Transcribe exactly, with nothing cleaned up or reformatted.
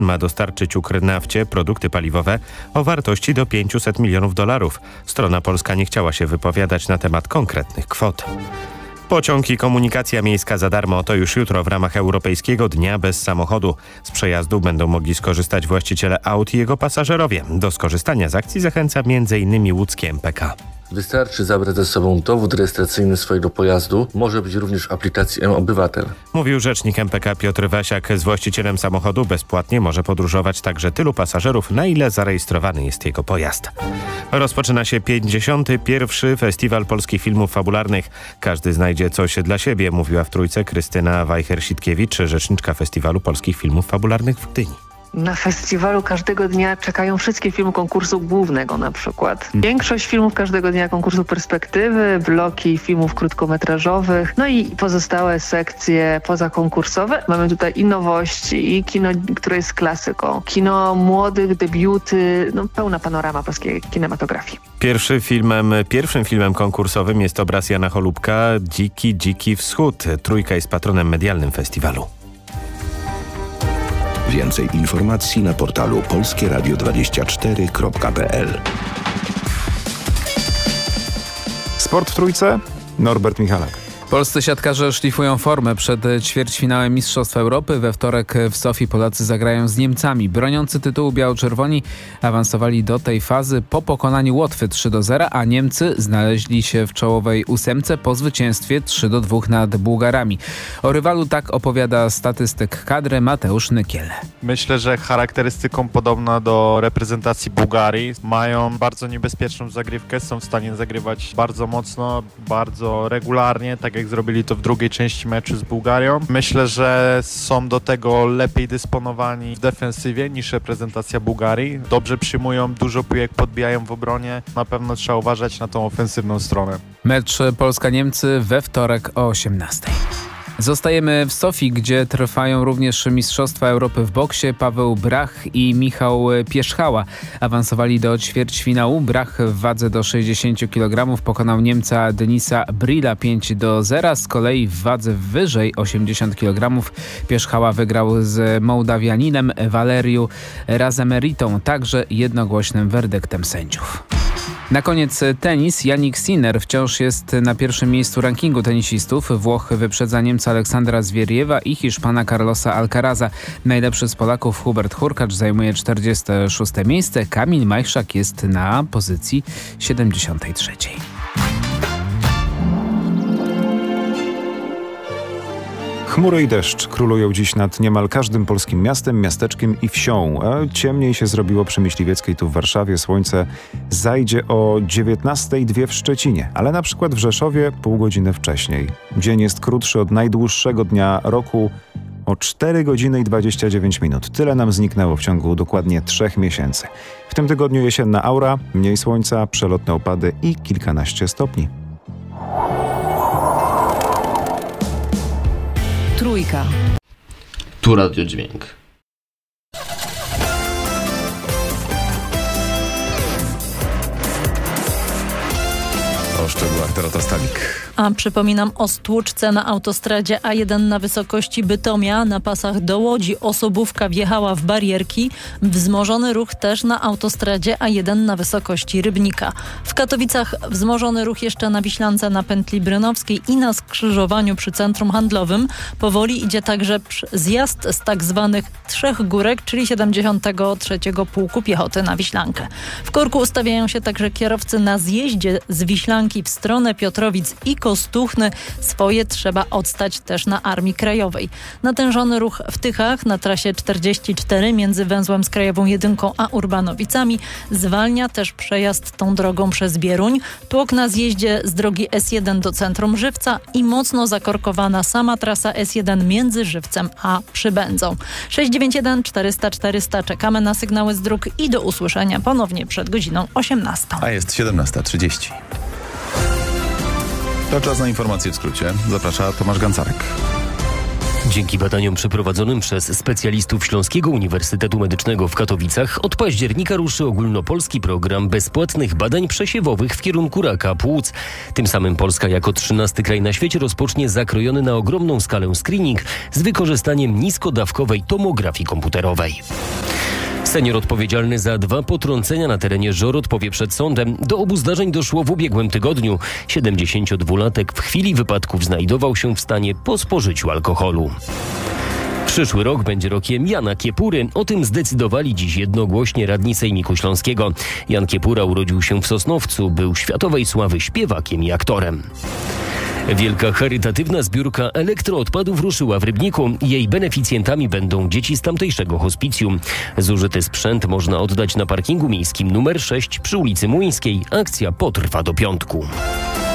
Ma dostarczyć Ukrnafcie produkty paliwowe o wartości do pięćset milionów dolarów. Strona polska nie chciała się wypowiadać na temat konkretnych kwot. Pociąg i komunikacja miejska za darmo to już jutro w ramach Europejskiego Dnia Bez Samochodu. Z przejazdu będą mogli skorzystać właściciele aut i jego pasażerowie. Do skorzystania z akcji zachęca między innymi łódzkie M P K. Wystarczy zabrać ze sobą dowód rejestracyjny swojego pojazdu. Może być również w aplikacji M-Obywatel. Mówił rzecznik M P K Piotr Wasiak. Z właścicielem samochodu bezpłatnie może podróżować także tylu pasażerów, na ile zarejestrowany jest jego pojazd. Rozpoczyna się pięćdziesiąty pierwszy Festiwal Polskich Filmów Fabularnych. Każdy znajdzie coś dla siebie, mówiła w Trójce Krystyna Wajcher-Sitkiewicz, rzeczniczka Festiwalu Polskich Filmów Fabularnych w Gdyni. Na festiwalu każdego dnia czekają wszystkie filmy konkursu głównego na przykład. Większość filmów każdego dnia konkursu Perspektywy, bloki filmów krótkometrażowych, no i pozostałe sekcje pozakonkursowe. Mamy tutaj i nowości, i kino, które jest klasyką, kino młodych, debiuty, no pełna panorama polskiej kinematografii. Pierwszy filmem, pierwszym filmem konkursowym jest obraz Jana Cholubka Dziki, Dziki Wschód. Trójka jest patronem medialnym festiwalu. Więcej informacji na portalu polskie radio dwadzieścia cztery kropka p l. Sport w Trójce, Norbert Michalak. Polscy siatkarze szlifują formę przed ćwierćfinałem Mistrzostw Europy. We wtorek w Sofii Polacy zagrają z Niemcami. Broniący tytułu biało-czerwoni awansowali do tej fazy po pokonaniu Łotwy trzy do zera, a Niemcy znaleźli się w czołowej ósemce po zwycięstwie trzy do dwóch nad Bułgarami. O rywalu tak opowiada statystyk kadry Mateusz Nykiel. Myślę, że charakterystyką podobna do reprezentacji Bułgarii. Mają bardzo niebezpieczną zagrywkę, są w stanie zagrywać bardzo mocno, bardzo regularnie, tak jak jak zrobili to w drugiej części meczu z Bułgarią. Myślę, że są do tego lepiej dysponowani w defensywie niż reprezentacja Bułgarii. Dobrze przyjmują, dużo piłek podbijają w obronie. Na pewno trzeba uważać na tą ofensywną stronę. Mecz Polska-Niemcy we wtorek o osiemnastej. Zostajemy w Sofii, gdzie trwają również Mistrzostwa Europy w boksie. Paweł Brach i Michał Pierzchała awansowali do ćwierćfinału. Brach w wadze do sześćdziesięciu kilogramów pokonał Niemca Denisa Brilla pięć do zera. Z kolei w wadze wyżej osiemdziesiąt kilogramów Pierzchała wygrał z Mołdawianinem Waleriu Razemeritą, także jednogłośnym werdyktem sędziów. Na koniec tenis. Jannik Sinner wciąż jest na pierwszym miejscu rankingu tenisistów. Włoch wyprzedza Niemca Aleksandra Zwieriewa i Hiszpana Carlosa Alcaraza. Najlepszy z Polaków Hubert Hurkacz zajmuje czterdzieste szóste miejsce. Kamil Majchrzak jest na pozycji siedemdziesiątej trzeciej. Chmury i deszcz królują dziś nad niemal każdym polskim miastem, miasteczkiem i wsią. A ciemniej się zrobiło przy Myśliwieckiej tu w Warszawie. Słońce zajdzie o dziewiętnastej dwie w Szczecinie, ale na przykład w Rzeszowie pół godziny wcześniej. Dzień jest krótszy od najdłuższego dnia roku o cztery godziny i dwadzieścia dziewięć minut. Tyle nam zniknęło w ciągu dokładnie trzech miesięcy. W tym tygodniu jesienna aura, mniej słońca, przelotne opady i kilkanaście stopni. Trójka. Tu Radio Dźwięk. O szczegółach Dorota Stalik. A przypominam o stłuczce na autostradzie A jeden na wysokości Bytomia. Na pasach do Łodzi osobówka wjechała w barierki. Wzmożony ruch też na autostradzie A jeden na wysokości Rybnika. W Katowicach wzmożony ruch jeszcze na Wiślance na pętli Brynowskiej i na skrzyżowaniu przy centrum handlowym. Powoli idzie także zjazd z tak zwanych Trzech Górek, czyli siedemdziesiątego trzeciego Pułku Piechoty na Wiślankę. W korku ustawiają się także kierowcy na zjeździe z Wiślanki w stronę Piotrowic i Kostuchny. Swoje trzeba odstać też na Armii Krajowej. Natężony ruch w Tychach na trasie czterdzieści cztery między węzłem z Krajową Jedynką a Urbanowicami. Zwalnia też przejazd tą drogą przez Bieruń. Tłok na zjeździe z drogi S jeden do centrum Żywca i mocno zakorkowana sama trasa S jeden między Żywcem a Przybędzą. sześć dziewięć jeden czterysta czterysta. Czekamy na sygnały z dróg i do usłyszenia ponownie przed godziną osiemnastą. A jest siedemnasta trzydzieści. To czas na informacje w skrócie. Zaprasza Tomasz Gancarek. Dzięki badaniom przeprowadzonym przez specjalistów Śląskiego Uniwersytetu Medycznego w Katowicach od października ruszy ogólnopolski program bezpłatnych badań przesiewowych w kierunku raka płuc. Tym samym Polska jako trzynasty kraj na świecie rozpocznie zakrojony na ogromną skalę screening z wykorzystaniem niskodawkowej tomografii komputerowej. Senior odpowiedzialny za dwa potrącenia na terenie Żor odpowie przed sądem. Do obu zdarzeń doszło w ubiegłym tygodniu. siedemdziesięciodwulatek w chwili wypadków znajdował się w stanie po spożyciu alkoholu. Przyszły rok będzie rokiem Jana Kiepury. O tym zdecydowali dziś jednogłośnie radni Sejmiku Śląskiego. Jan Kiepura urodził się w Sosnowcu, był światowej sławy śpiewakiem i aktorem. Wielka charytatywna zbiórka elektroodpadów ruszyła w Rybniku. Jej beneficjentami będą dzieci z tamtejszego hospicjum. Zużyty sprzęt można oddać na parkingu miejskim numer sześć przy ulicy Młyńskiej. Akcja potrwa do piątku.